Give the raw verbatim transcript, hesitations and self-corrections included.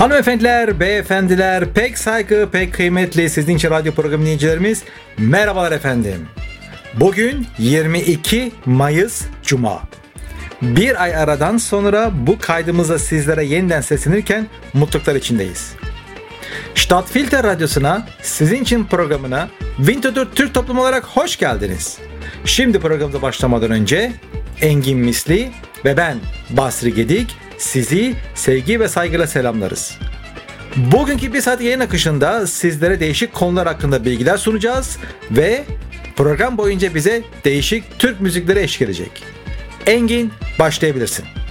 Hanımefendiler, beyefendiler, pek saygı, pek kıymetli sizin için radyo programı dinleyicilerimiz, merhabalar efendim. Bugün yirmi iki Mayıs Cuma. Bir ay aradan sonra bu kaydımızla sizlere yeniden seslenirken mutluluklar içindeyiz. Stadtfilter Radyosu'na, sizin için programına Winterthur Türk Toplum olarak hoş geldiniz. Şimdi programımıza başlamadan önce Engin Misli ve ben Basri Gedik sizi sevgi ve saygıyla selamlarız. Bugünkü bir saat yayın akışında sizlere değişik konular hakkında bilgiler sunacağız ve program boyunca bize değişik Türk müzikleri eşlik edecek. Engin, başlayabilirsin.